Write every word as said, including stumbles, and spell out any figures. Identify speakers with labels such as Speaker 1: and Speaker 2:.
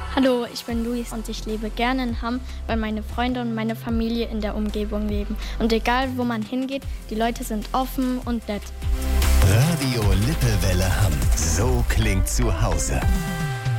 Speaker 1: Hallo, ich bin Luis und ich lebe gerne in Hamm, weil meine Freunde und meine Familie in der Umgebung leben. Und egal, wo man hingeht, die Leute sind offen und nett.
Speaker 2: Radio Lippewelle Hamm. So klingt zu Hause.